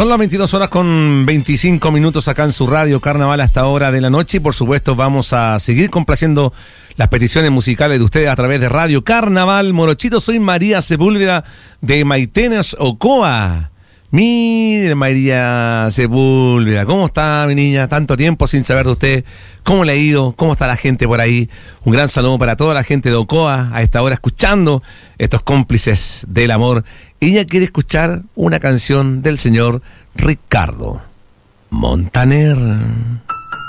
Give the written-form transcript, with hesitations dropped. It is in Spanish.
Son las 22 horas con 25 minutos acá en su radio Carnaval a esta hora de la noche y por supuesto vamos a seguir complaciendo las peticiones musicales de ustedes a través de Radio Carnaval. Morochito, soy María Sepúlveda de Maitenes, Ocoa. Mire, María Sepúlveda, ¿cómo está mi niña? Tanto tiempo sin saber de usted. ¿Cómo le ha ido? ¿Cómo está la gente por ahí? Un gran saludo para toda la gente de Ocoa a esta hora escuchando estos cómplices del amor. Ella quiere escuchar una canción del señor Ricardo Montaner.